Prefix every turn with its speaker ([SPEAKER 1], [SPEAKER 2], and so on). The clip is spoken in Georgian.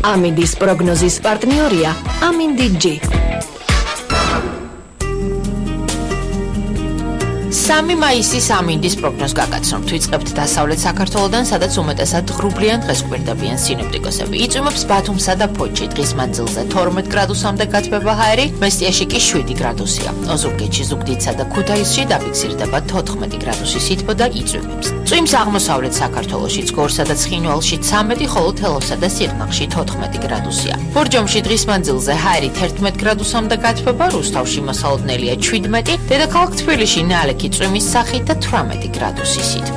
[SPEAKER 1] ამინდის პროგნოზის პარტნიორია ამინდი G.
[SPEAKER 2] 3 მაისის ამინდის პროგნოზს გაგაცნობთ. ვიწყებთ დასავლეთ საქართველოდან, სადაც უმეტესად ღრუბლიან დღეს გვერდებიან სინოპტიკოსები. იწვიმებს ბათუმსა და ფოთში დღის მანძილზე 12 გრადუსამდე გათბება ჰაერი, მესტიაში კი 7 გრადუსია. ოზურგეთში, ზუგდიდსა და ქუთაისში დაფიქსირდება 14 გრადუსის სითბო და იწვიმებს. წვიმს აღმოსავლეთ საქართველოშიც, გორსა და ცხინვალში 13, ხოლო თელავსა და სიღნაღში 14 გრადუსია. ბორჯომში დღის მანძილზე ჰაერი 11 გრადუსამდე გათბება, რუსთავში მოსალოდნელია 17, დედაქალაქ თბილისში ნალექი წვიმის სახით და 18 გრადუსის სითბო.